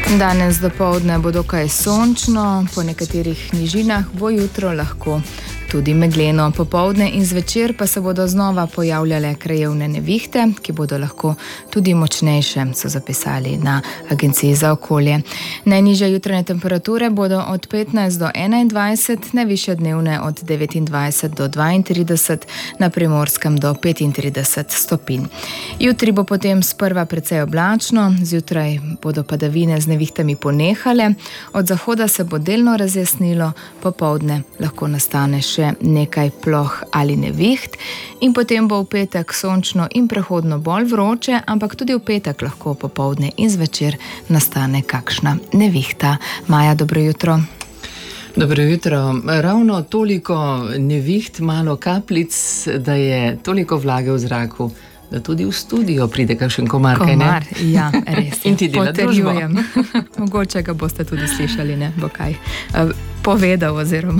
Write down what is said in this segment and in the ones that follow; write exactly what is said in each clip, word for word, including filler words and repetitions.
Danes dopoldne bo dokaj sončno, po nekaterih nižinah bo jutro lahko tudi megleno. Popoldne in zvečer pa se bodo znova pojavljale krajevne nevihte, ki bodo lahko tudi močnejše, so zapisali na Agenciji za okolje. Najnižje jutranje temperature bodo od petnajst do enaindvajset, najvišje dnevne od devetindvajset do dvaintrideset, na Primorskem do petintrideset stopinj. Jutri bo potem sprva precej oblačno, zjutraj bodo padavine z nevihtami ponehale, od zahoda se bo delno razjasnilo, popoldne lahko nastane še nekaj ploh ali neviht in potem bo v petek sončno in prehodno bolj vroče, ampak tudi v petek lahko popoldne in zvečer nastane kakšna nevihta. Maja, dobro jutro. Dobro jutro. Ravno toliko neviht, malo kapljic, da je toliko vlage v zraku, da tudi v studio pride kakšen komar, kaj ne? Komar, ja, res. In ti dela družbo. Mogoče ga boste tudi slišali, ne bo kaj uh, povedal oziroma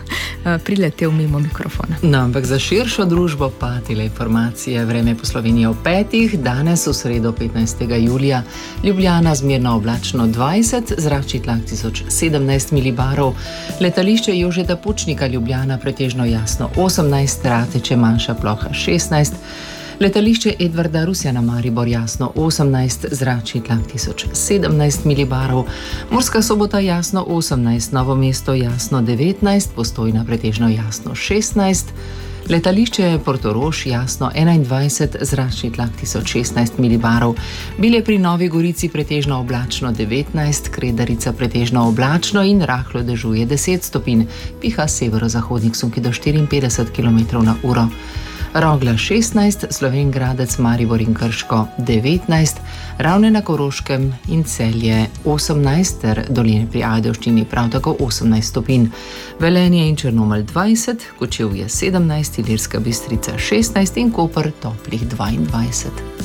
uh, priletel mimo mikrofona. No, ampak za širšo družbo pa tile informacije. Vreme po Sloveniji ob petih, danes v sredo petnajstega julija, Ljubljana zmerno oblačno dvajset, zračni tlak tisoč sedemnajst milibarov, letališče Jožeta Pučnika Ljubljana pretežno jasno osemnajst, Rateče manjša ploha šestnajst, letališče Edvarda Rusjana Maribor jasno osemnajst, zračni tlak tisoč sedemnajst milibarov, Murska Sobota jasno osemnajst, Novo mesto jasno devetnajst, Postojna pretežno jasno šestnajst, letališče Portorož jasno enaindvajset, zračni tlak tisoč šestnajst milibarov, Bilje pri Novi Gorici pretežno oblačno devetnajst, Kredarica pretežno oblačno in rahlo dežuje deset stopinj, piha severozahodnik sunki do štiriinpetdeset kilometrov na uro. Rogla šestnajst, Slovenj Gradec, Maribor in Krško devetnajst, Ravne na Koroškem in Celje osemnajst ter Doline pri Ajdovščini prav tako osemnajst stopinj. Velenje in Črnomelj dvajset, Kočevje sedemnajst, Ilirska Bistrica šestnajst in Koper toplih dvaindvajset.